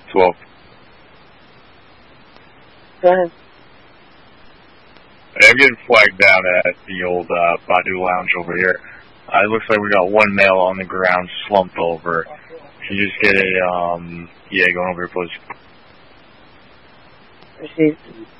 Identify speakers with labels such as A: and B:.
A: 12.
B: Go ahead.
A: Hey, I'm getting flagged down at the old Badu Lounge over here. It looks like we got one male on the ground slumped over. Can you just get a, going over here, please?
B: Received.